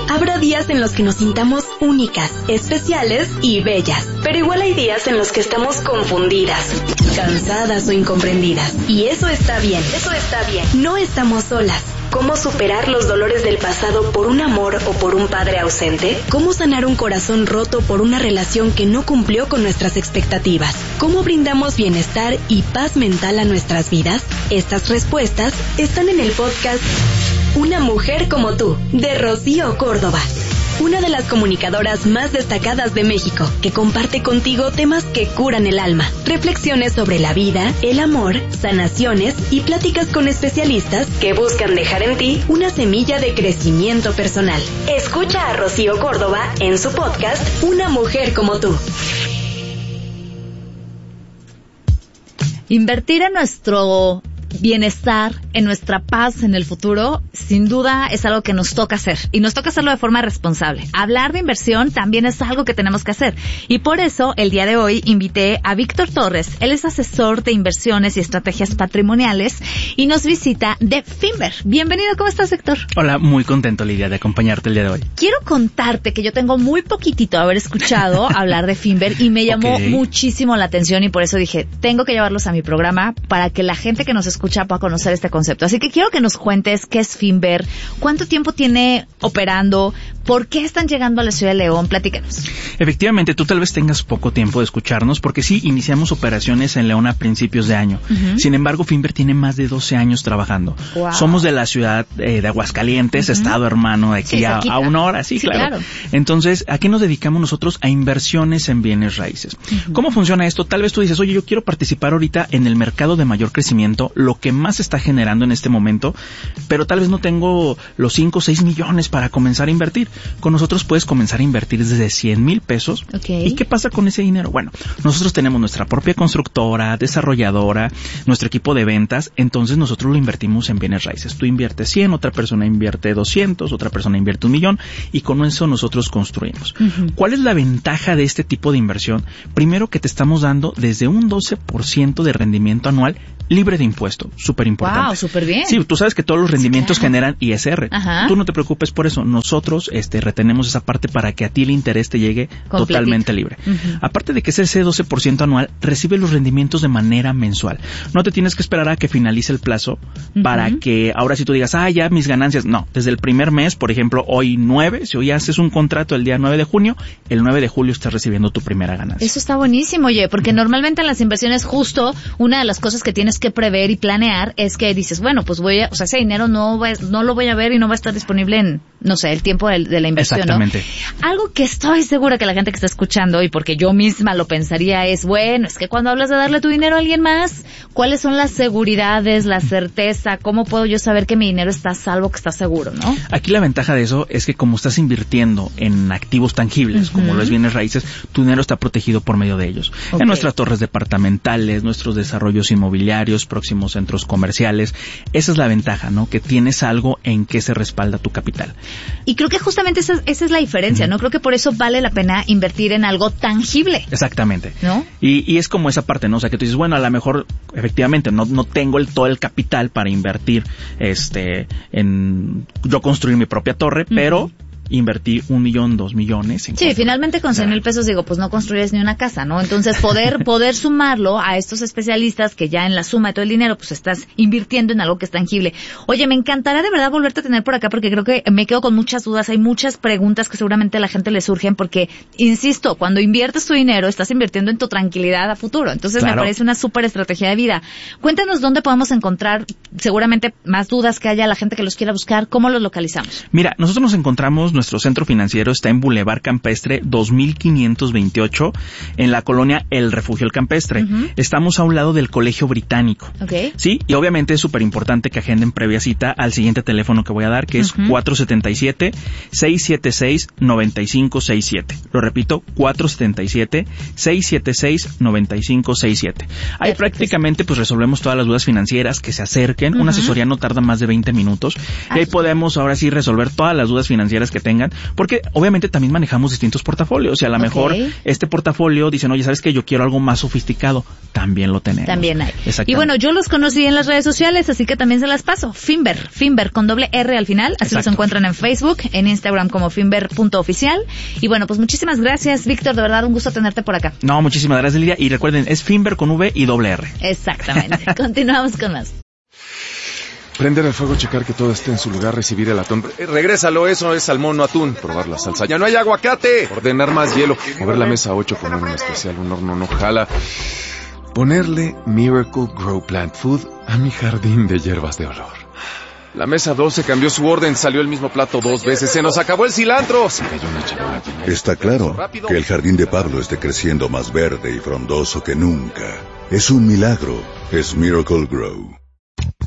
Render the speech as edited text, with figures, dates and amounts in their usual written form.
Habrá días en los que nos sintamos únicas, especiales y bellas. Pero igual hay días en los que estamos confundidas, cansadas o incomprendidas. Y eso está bien. No estamos solas. ¿Cómo superar los dolores del pasado por un amor o por un padre ausente? ¿Cómo sanar un corazón roto por una relación que no cumplió con nuestras expectativas? ¿Cómo brindamos bienestar y paz mental a nuestras vidas? Estas respuestas están en el podcast Una mujer como tú, de Rocío Córdoba. Una de las comunicadoras más destacadas de México, que comparte contigo temas que curan el alma, reflexiones sobre la vida, el amor, sanaciones y pláticas con especialistas que buscan dejar en ti una semilla de crecimiento personal. Escucha a Rocío Córdoba en su podcast Una mujer como tú. Invertir en nuestro bienestar, en nuestra paz en el futuro, sin duda es algo que nos toca hacer. Y nos toca hacerlo de forma responsable. Hablar de inversión también es algo que tenemos que hacer. Y por eso, el día de hoy, invité a Víctor Torres. Él es asesor de inversiones y estrategias patrimoniales y nos visita de Finver. Bienvenido, ¿cómo estás, Víctor? Hola, muy contento, Lidia, de acompañarte el día de hoy. Quiero contarte que yo tengo muy poquitito haber escuchado hablar de Finver y me llamó muchísimo la atención y por eso dije, tengo que llevarlos a mi programa para que la gente que nos escucha para conocer este concepto. Así que quiero que nos cuentes qué es Finver, cuánto tiempo tiene operando, por qué están llegando a la ciudad de León, platícanos. Efectivamente, tú tal vez tengas poco tiempo de escucharnos porque sí, iniciamos operaciones en León a principios de año. Uh-huh. Sin embargo, Finver tiene más de 12 años trabajando. Wow. Somos de la ciudad de Aguascalientes, estado hermano de aquí a una hora, sí, claro. Entonces, ¿a qué nos dedicamos nosotros? A inversiones en bienes raíces. Uh-huh. ¿Cómo funciona esto? Tal vez tú dices, oye, yo quiero participar ahorita en el mercado de mayor crecimiento, lo que más está generando en este momento, pero tal vez no tengo los 5 o 6 millones para comenzar a invertir. Con nosotros puedes comenzar a invertir desde 100,000 pesos. Okay. ¿Y qué pasa con ese dinero? Bueno, nosotros tenemos nuestra propia constructora, desarrolladora, nuestro equipo de ventas, entonces nosotros lo invertimos en bienes raíces. Tú inviertes 100, otra persona invierte 200, otra persona invierte 1,000,000 y con eso nosotros construimos. Uh-huh. ¿Cuál es la ventaja de este tipo de inversión? Primero que te estamos dando desde un 12% de rendimiento anual libre de impuesto, súper importante. Wow, súper bien. Sí, tú sabes que todos los rendimientos generan ISR. Ajá. Tú no te preocupes por eso. Nosotros retenemos esa parte para que a ti el interés te llegue totalmente libre. Uh-huh. Aparte de que es ese 12% anual, recibe los rendimientos de manera mensual. No te tienes que esperar a que finalice el plazo para que ahora sí tú digas, ya mis ganancias. No, desde el primer mes, por ejemplo, hoy 9, si hoy haces un contrato el día 9 de junio, el 9 de julio estás recibiendo tu primera ganancia. Eso está buenísimo, oye, porque normalmente en las inversiones justo una de las cosas que tienes que prever y planear es que dices, bueno, pues ese dinero no lo voy a ver y no va a estar disponible en, no sé, el tiempo de la inversión, exactamente, ¿no? Algo que estoy segura que la gente que está escuchando, y porque yo misma lo pensaría, es, bueno, es que cuando hablas de darle tu dinero a alguien más, ¿cuáles son las seguridades, la certeza? ¿Cómo puedo yo saber que mi dinero está a salvo, que está seguro, no? Aquí la ventaja de eso es que como estás invirtiendo en activos tangibles, como los bienes raíces, tu dinero está protegido por medio de ellos. Okay. En nuestras torres departamentales, nuestros desarrollos inmobiliarios, próximos centros comerciales. Esa es la ventaja, ¿no? Que tienes algo en que se respalda tu capital. Y creo que justamente esa es la diferencia, ¿no? Creo que por eso vale la pena invertir en algo tangible. Exactamente. ¿No? Y es como esa parte, ¿no? O sea, que tú dices, bueno, a lo mejor, efectivamente, no tengo todo el capital para invertir, en yo construir mi propia torre, pero invertir 1,000,000, 2,000,000. Sí, finalmente con 100,000 pesos, pues no construyes ni una casa, ¿no? Entonces poder sumarlo a estos especialistas que ya en la suma de todo el dinero, pues estás invirtiendo en algo que es tangible. Oye, me encantará de verdad volverte a tener por acá porque creo que me quedo con muchas dudas, hay muchas preguntas que seguramente a la gente le surgen porque, insisto, cuando inviertes tu dinero, estás invirtiendo en tu tranquilidad a futuro. Entonces claro, me parece una súper estrategia de vida. Cuéntanos dónde podemos encontrar seguramente más dudas que haya la gente que los quiera buscar, ¿cómo los localizamos? Mira, nosotros nos encontramos, nuestro centro financiero está en Boulevard Campestre 2528 en la colonia El Refugio El Campestre. Uh-huh. Estamos a un lado del Colegio Británico. Okay. Sí, y obviamente es súper importante que agenden previa cita al siguiente teléfono que voy a dar, que es 477-676-9567. Lo repito, 477-676-9567. Ahí prácticamente pues resolvemos todas las dudas financieras, que se acerquen. Una asesoría no tarda más de 20 minutos. Y ahí podemos ahora sí resolver todas las dudas financieras que tengan, porque obviamente también manejamos distintos portafolios y a lo mejor este portafolio dicen, oye, ¿sabes qué? Yo quiero algo más sofisticado. También lo tenemos. También hay. Y bueno, yo los conocí en las redes sociales, así que también se las paso. Finver con doble R al final, así los encuentran en Facebook, en Instagram como finver.oficial. Y bueno, pues muchísimas gracias, Víctor, de verdad un gusto tenerte por acá. No, muchísimas gracias, Lidia, y recuerden, es Finver con V y doble R. Exactamente. Continuamos con más. Prender el fuego, checar que todo esté en su lugar, recibir el atún. Regrésalo, eso es salmón, no atún. Probar la salsa. ¡Ya no hay aguacate! Ordenar más hielo. Mover la mesa 8, poner un especial, un horno no jala. Ponerle Miracle Grow Plant Food a mi jardín de hierbas de olor. La mesa 12 cambió su orden, salió el mismo plato 2 veces. ¡Se nos acabó el cilantro! Se cayó una charola. Está claro que el jardín de Pablo esté creciendo más verde y frondoso que nunca. Es un milagro. Es Miracle Grow.